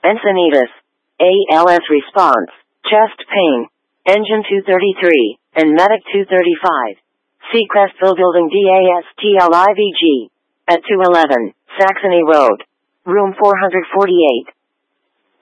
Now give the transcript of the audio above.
Encinitas. ALS response. Chest pain. Engine 233, and Medic 235. Seacrestville Building DASTLIVG. At 211, Saxony Road. Room 448.